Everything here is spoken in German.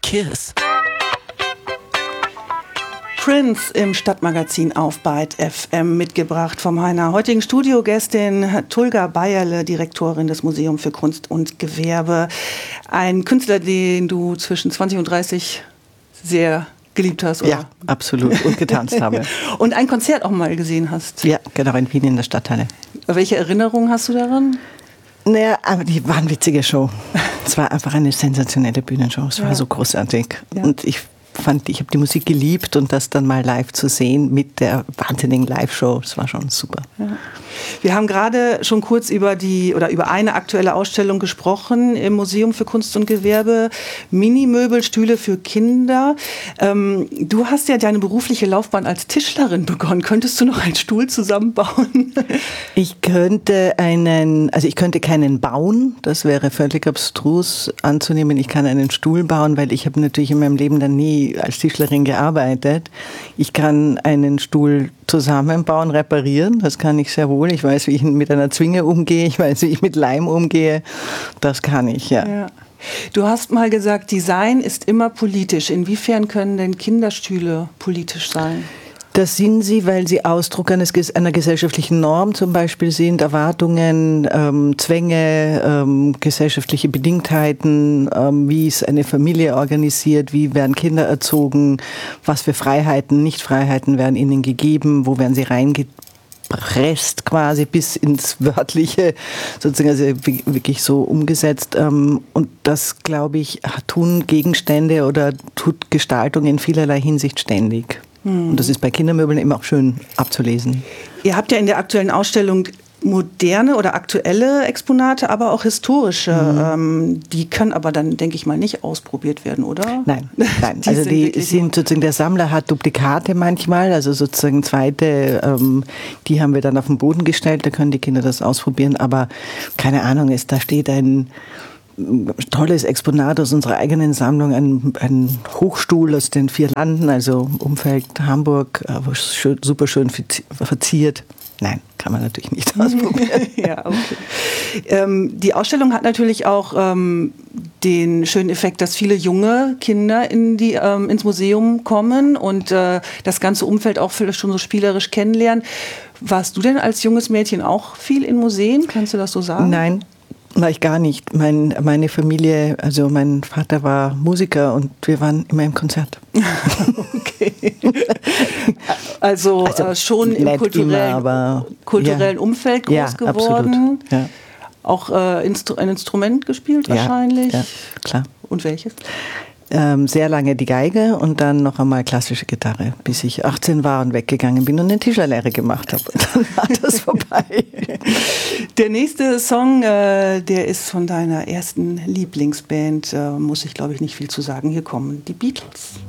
Kiss. Prince im Stadtmagazin auf Byte FM mitgebracht von meiner heutigen Studiogästin Tulga Beierle, Direktorin des Museums für Kunst und Gewerbe. Ein Künstler, den du zwischen 20 und 30 sehr geliebt hast, oder? Ja, absolut. Und getanzt habe. Und ein Konzert auch mal gesehen hast. Ja, genau, in Wien in der Stadthalle. Welche Erinnerungen hast du daran? Naja, aber die war eine witzige Show. Es war einfach eine sensationelle Bühnenshow. Es war so großartig. Ja. Und ich habe die Musik geliebt und das dann mal live zu sehen mit der wahnsinnigen Live-Show, das war schon super. Ja. Wir haben gerade schon kurz über eine aktuelle Ausstellung gesprochen im Museum für Kunst und Gewerbe, Minimöbelstühle für Kinder. Du hast ja deine berufliche Laufbahn als Tischlerin begonnen. Könntest du noch einen Stuhl zusammenbauen? Ich könnte keinen bauen, das wäre völlig abstrus anzunehmen. Ich kann einen Stuhl bauen, weil ich habe natürlich in meinem Leben dann nie als Tischlerin gearbeitet. Ich kann einen Stuhl zusammenbauen, reparieren, das kann ich sehr wohl. Ich weiß, wie ich mit einer Zwinge umgehe, ich weiß, wie ich mit Leim umgehe. Das kann ich, ja. Du hast mal gesagt, Design ist immer politisch. Inwiefern können denn Kinderstühle politisch sein? Das sind sie, weil sie Ausdruck einer gesellschaftlichen Norm zum Beispiel sind, Erwartungen, Zwänge, gesellschaftliche Bedingtheiten, wie ist eine Familie organisiert, wie werden Kinder erzogen, was für Freiheiten, Nichtfreiheiten werden ihnen gegeben, wo werden sie reingepresst quasi bis ins Wörtliche, sozusagen also wirklich so umgesetzt. Und das, glaube ich, tun Gegenstände oder tut Gestaltung in vielerlei Hinsicht ständig. Und das ist bei Kindermöbeln eben auch schön abzulesen. Ihr habt ja in der aktuellen Ausstellung moderne oder aktuelle Exponate, aber auch historische. Die können aber dann, denke ich mal, nicht ausprobiert werden, oder? Nein. Also die sind sozusagen, der Sammler hat Duplikate manchmal, also sozusagen zweite, die haben wir dann auf den Boden gestellt, da können die Kinder das ausprobieren, aber keine Ahnung, da steht ein tolles Exponat aus unserer eigenen Sammlung, ein Hochstuhl aus den 4 Landen, also Umfeld Hamburg, super schön verziert. Nein, kann man natürlich nicht ausprobieren. Ja, okay. Die Ausstellung hat natürlich auch den schönen Effekt, dass viele junge Kinder ins Museum kommen und das ganze Umfeld auch vielleicht schon so spielerisch kennenlernen. Warst du denn als junges Mädchen auch viel in Museen? Kannst du das so sagen? Nein. War ich gar nicht. Meine Familie, also mein Vater war Musiker und wir waren immer im Konzert. Okay. Also schon im kulturellen Umfeld groß geworden. Ja. Auch ein Instrument gespielt wahrscheinlich. Ja, klar. Und welches? Sehr lange die Geige und dann noch einmal klassische Gitarre, bis ich 18 war und weggegangen bin und eine Tischlerlehre gemacht habe. Dann war das vorbei. Der nächste Song, der ist von deiner ersten Lieblingsband, muss ich glaube ich nicht viel zu sagen. Hier kommen die Beatles.